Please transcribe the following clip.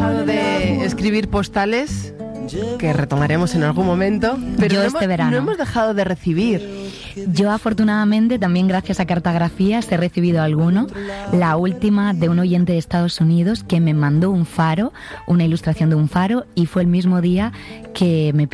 dejado de escribir postales, que retomaremos en algún momento, pero Yo este verano. no hemos dejado de recibir. Yo afortunadamente también gracias a Cartagrafías he recibido alguno. La última de un oyente de Estados Unidos que me mandó un faro, una ilustración de un faro, y fue el mismo día que me